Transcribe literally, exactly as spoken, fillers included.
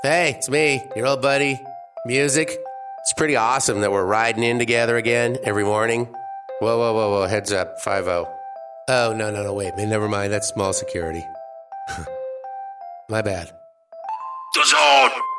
Hey, it's me, your old buddy, Music. It's pretty awesome that we're riding in together again every morning. Whoa, whoa, whoa, whoa, heads up, five oh. Oh, no, no, no, wait, man, never mind, that's small security. My bad. The Zone!